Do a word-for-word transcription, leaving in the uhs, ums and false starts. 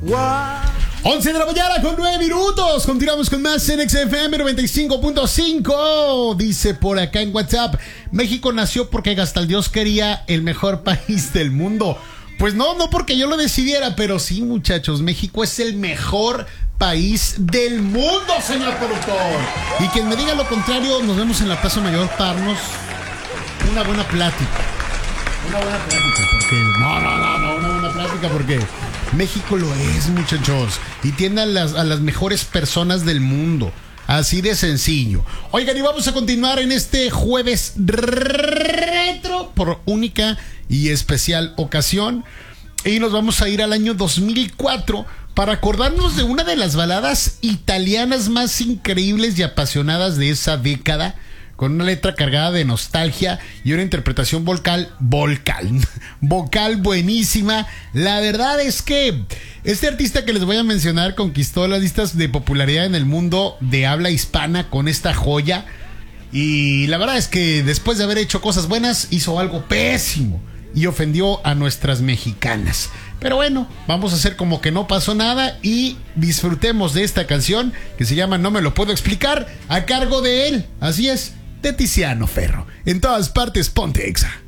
once de la mañana con nueve minutos. Continuamos con más en X F M noventa y cinco punto cinco. Dice por acá en WhatsApp: México nació porque Gastaldios quería el mejor país del mundo. Pues no, no porque yo lo decidiera, pero sí, muchachos, México es el mejor país del mundo, señor productor. Y quien me diga lo contrario, nos vemos en la Plaza Mayor para darnos una buena plática. Una buena plática, porque... No, no, no, no, una buena plática, porque México lo es, muchachos. Y tiene a las, a las mejores personas del mundo. Así de sencillo. Oigan, y vamos a continuar en este jueves retro por única y especial ocasión. Y nos vamos a ir al año dos mil cuatro para acordarnos de una de las baladas italianas más increíbles y apasionadas de esa década, con una letra cargada de nostalgia y una interpretación vocal, vocal, vocal buenísima. La verdad es que este artista que les voy a mencionar conquistó las listas de popularidad en el mundo de habla hispana con esta joya. Y la verdad es que después de haber hecho cosas buenas, hizo algo pésimo y ofendió a nuestras mexicanas. Pero bueno, vamos a hacer como que no pasó nada y disfrutemos de esta canción que se llama No me lo puedo explicar, a cargo de él, así es, de Tiziano Ferro. En todas partes, ponte Exa.